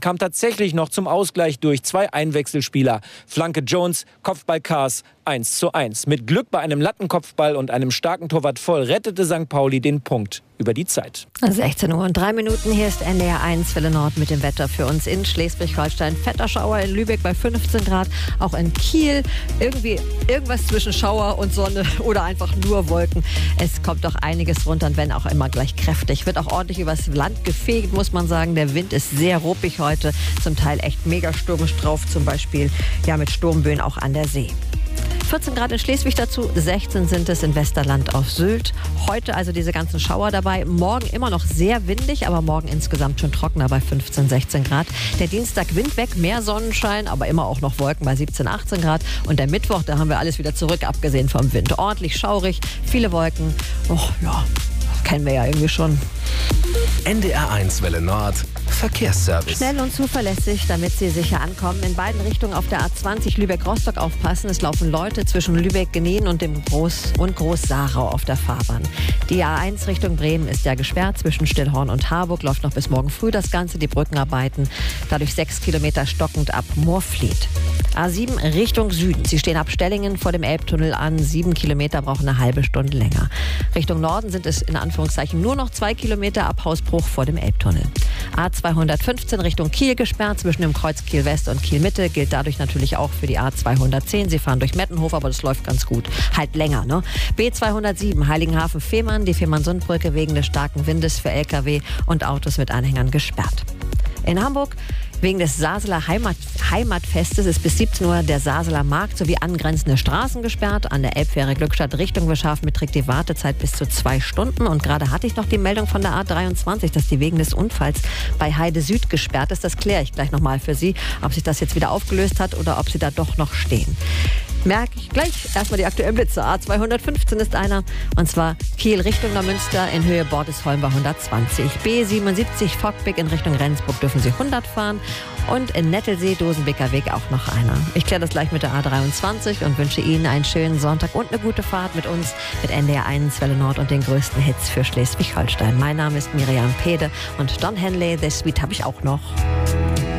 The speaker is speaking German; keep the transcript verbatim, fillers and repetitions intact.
kam tatsächlich noch zum Ausgleich durch zwei Einwechselspieler. Flanke Jones, Kopfball Kaas, eins zu eins. Mit Glück bei einem Lattenkopfball und einem starken Torwart Voll rettete Sankt Pauli den Punkt über die Zeit. sechzehn Uhr und drei Minuten. Hier ist N D R eins Welle Nord mit dem Wetter für uns in Schleswig-Holstein. Fetter Schauer in Lübeck bei fünfzehn Grad. Auch in Kiel irgendwie irgendwas zwischen Schauer und Sonne oder einfach nur Wolken. Es kommt doch einiges runter und wenn auch immer gleich kräftig. Wird auch ordentlich übers Land gefegt, muss man sagen. Der Wind ist sehr ruppig heute. Zum Teil echt mega stürmisch drauf. Zum Beispiel ja mit Sturmböen auch an der See. vierzehn Grad in Schleswig dazu, sechzehn sind es in Westerland auf Sylt. Heute also diese ganzen Schauer dabei. Morgen immer noch sehr windig, aber morgen insgesamt schon trockener bei fünfzehn, sechzehn Grad. Der Dienstag Wind weg, mehr Sonnenschein, aber immer auch noch Wolken bei siebzehn, achtzehn Grad. Und der Mittwoch, da haben wir alles wieder zurück, abgesehen vom Wind. Ordentlich schaurig, viele Wolken. Och ja, kennen wir ja irgendwie schon. N D R eins Welle Nord Verkehrsservice. Schnell und zuverlässig, damit Sie sicher ankommen. In beiden Richtungen auf der A zwanzig Lübeck-Rostock aufpassen. Es laufen Leute zwischen Lübeck-Genien und dem Groß- und Groß-Sarau auf der Fahrbahn. Die A eins Richtung Bremen ist ja gesperrt. Zwischen Stillhorn und Harburg läuft noch bis morgen früh das Ganze. Die Brückenarbeiten dadurch sechs Kilometer stockend ab Moorfleet. A sieben Richtung Süden. Sie stehen ab Stellingen vor dem Elbtunnel an. Sieben Kilometer brauchen eine halbe Stunde länger. Richtung Norden sind es in Anführungszeichen nur noch zwei Kilometer ab Hausbruch vor dem Elbtunnel. A zweihundertfünfzehn Richtung Kiel gesperrt. Zwischen dem Kreuz Kiel West und Kiel Mitte gilt dadurch natürlich auch für die A zweihundertzehn. Sie fahren durch Mettenhof, aber das läuft ganz gut. Halt länger, ne? B zweihundertsieben Heiligenhafen-Fehmarn. Die Fehmarn-Sund-Brücke wegen des starken Windes für L K W und Autos mit Anhängern gesperrt. In Hamburg wegen des Saseler Heimat, Heimatfestes ist bis siebzehn Uhr der Saseler Markt sowie angrenzende Straßen gesperrt. An der Elbfähre Glückstadt Richtung Bescharfen beträgt die Wartezeit bis zu zwei Stunden. Und gerade hatte ich noch die Meldung von der A dreiundzwanzig, dass die wegen des Unfalls bei Heide Süd gesperrt ist. Das kläre ich gleich nochmal für Sie, ob sich das jetzt wieder aufgelöst hat oder ob Sie da doch noch stehen. Merke ich gleich. Erstmal die aktuellen Blitze. A zweihundertfünfzehn ist einer, und zwar Kiel Richtung Neumünster in Höhe Bordesholm bei hundertzwanzig. B siebenundsiebzig Fockbeck in Richtung Rendsburg dürfen Sie hundert fahren. Und in Nettelsee, Dosenbeker Weg auch noch einer. Ich kläre das gleich mit der A dreiundzwanzig und wünsche Ihnen einen schönen Sonntag und eine gute Fahrt mit uns, mit N D R eins Welle Nord und den größten Hits für Schleswig-Holstein. Mein Name ist Miriam Pede und Don Henley, The Sweet habe ich auch noch.